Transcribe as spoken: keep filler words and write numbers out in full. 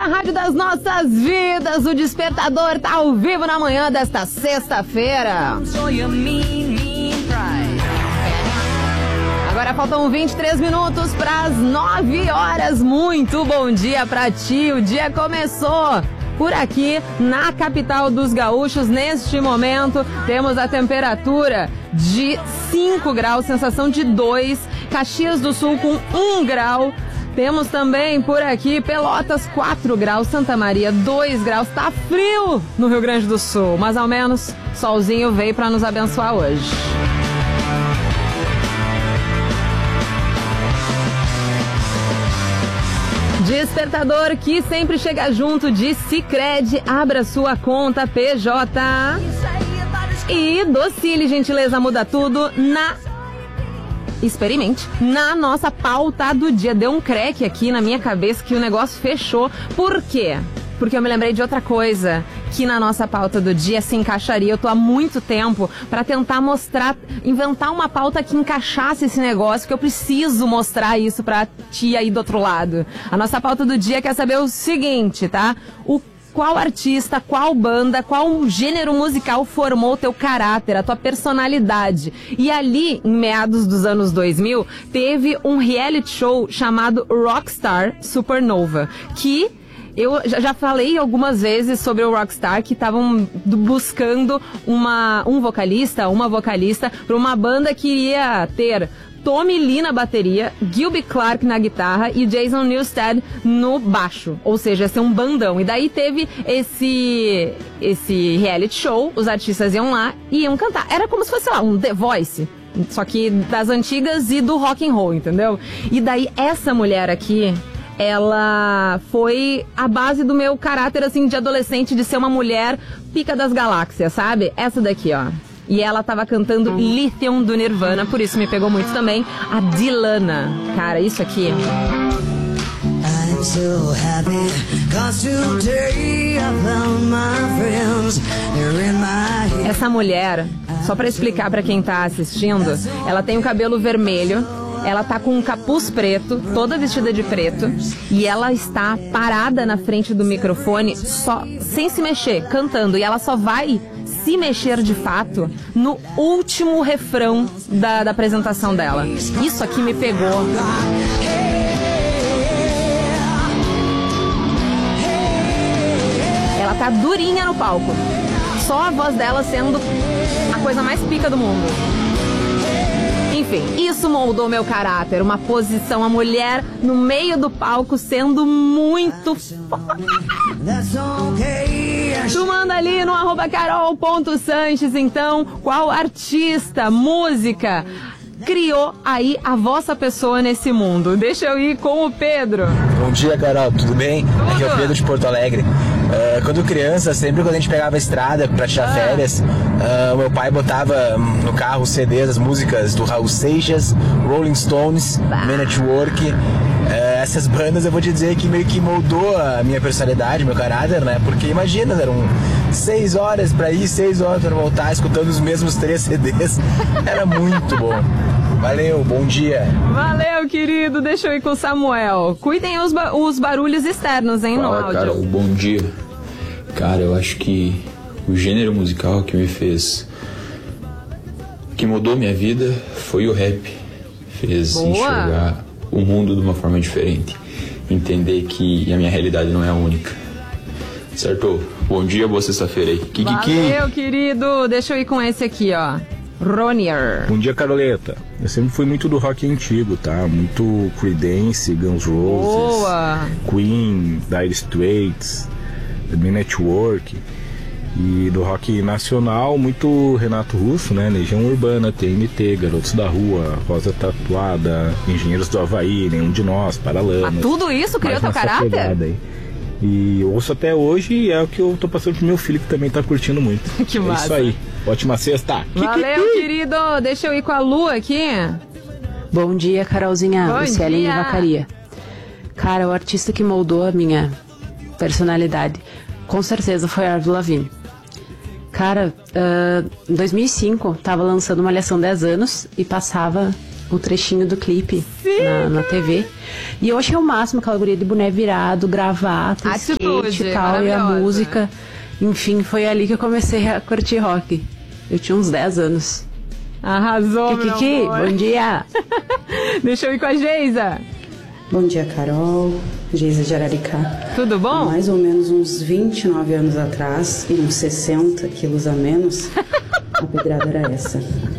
rádio das nossas vidas, o Despertador tá ao vivo na manhã desta sexta-feira. Agora faltam vinte e três minutos para as nove horas. Muito bom dia pra ti, o dia começou. Por aqui, na capital dos gaúchos, neste momento, temos a temperatura de cinco graus, sensação de dois, Caxias do Sul com um grau. Temos também por aqui Pelotas quatro graus, Santa Maria dois graus. Tá frio no Rio Grande do Sul, mas ao menos solzinho veio para nos abençoar hoje. Despertador que sempre chega junto de Sicredi. Abra sua conta P J. E Docile Gentileza Muda Tudo na... Experimente. Na nossa pauta do dia. Deu um creque aqui na minha cabeça que o negócio fechou. Por quê? Porque eu me lembrei de outra coisa que na nossa pauta do dia se encaixaria. Eu tô há muito tempo para tentar mostrar, inventar uma pauta que encaixasse esse negócio, que eu preciso mostrar isso pra ti aí do outro lado. A nossa pauta do dia quer saber o seguinte, tá? O Qual artista, qual banda, qual gênero musical formou teu caráter, a tua personalidade? E ali, em meados dos anos dois mil, teve um reality show chamado Rockstar Supernova, que... Eu já falei algumas vezes sobre o Rockstar, que estavam buscando uma, um vocalista, uma vocalista, para uma banda que iria ter Tommy Lee na bateria, Gilby Clarke na guitarra e Jason Newsted no baixo. Ou seja, ia ser um bandão. E daí teve esse, esse reality show, os artistas iam lá e iam cantar. Era como se fosse, sei lá, um The Voice. Só que das antigas e do rock and roll, entendeu? E daí essa mulher aqui... ela foi a base do meu caráter, assim, de adolescente, de ser uma mulher pica das galáxias, sabe? Essa daqui, ó. E ela tava cantando Lithium do Nirvana, por isso me pegou muito também a Dilana. Cara, isso aqui... I'm so happy, 'cause today I found my friends, they're in my head. Essa mulher, só pra explicar pra quem tá assistindo, ela tem o cabelo vermelho, ela tá com um capuz preto, toda vestida de preto, e ela está parada na frente do microfone, só sem se mexer, cantando, e ela só vai se mexer de fato no último refrão da, da apresentação dela. Isso aqui me pegou. Ela tá durinha no palco, só a voz dela sendo a coisa mais pica do mundo. Enfim, isso moldou meu caráter, uma posição, a mulher no meio do palco sendo muito foda. Tu manda ali no arroba carol ponto sanches, então, qual artista, música criou aí a vossa pessoa nesse mundo? Deixa eu ir com o Pedro. Bom dia, Carol, tudo bem? Tudo. Aqui é o Pedro de Porto Alegre. Uh, quando criança, sempre quando a gente pegava a estrada pra tirar ah. férias, uh, meu pai botava no carro C Ds, as músicas do Raul Seixas, Rolling Stones, bah. Man at Work. Uh, essas bandas eu vou te dizer que meio que moldou a minha personalidade, meu caráter, né? Porque imagina, eram seis horas pra ir, seis horas pra voltar, escutando os mesmos três C Ds. Era muito bom. Valeu, bom dia. Valeu, querido. Deixa eu ir com o Samuel. Cuidem os, ba- os barulhos externos, hein, Fala, no áudio. Carol, bom dia. Cara, eu acho que o gênero musical que me fez... que mudou minha vida foi o rap. Fez Boa. enxergar o mundo de uma forma diferente. Entender que a minha realidade não é a única. Certo? Bom dia, boa sexta-feira aí. Kikiki. Valeu, querido. Deixa eu ir com esse aqui, ó. Ronier. Bom dia, Caroleta. Eu sempre fui muito do rock antigo, tá? Muito Creedence, Guns N' Roses, Boa. Queen, Dire Straits, The Man at Work. E do rock nacional, muito Renato Russo, né? Legião Urbana, T N T, Garotos da Rua, Rosa Tatuada, Engenheiros do Havaí, Nenhum de Nós, Paralamas. Mas tudo isso criou teu caráter? E ouço até hoje e é o que eu tô passando pro meu filho, que também tá curtindo muito. Que é massa. isso aí. Ótima sexta. Valeu, querido. Deixa eu ir com a Lu aqui. Bom dia, Carolzinha. Bom Luciele dia. Vacaria. Cara, o artista que moldou a minha personalidade, com certeza, foi a Avril Lavigne. Cara, uh, em dois mil e cinco, tava lançando Malhação dez anos e passava o trechinho do clipe na, na T V. E eu achei o máximo aquela guria de boné virado, gravata, Atitude, skate e tal, e a música. Enfim, foi ali que eu comecei a curtir rock. Eu tinha uns dez anos. Arrasou, Kiki, bom dia. Deixa eu ir com a Geisa. Bom dia, Carol. Geisa de Araricá. Tudo bom? Mais ou menos uns vinte e nove anos atrás, e uns sessenta quilos a menos, a pedrada era essa.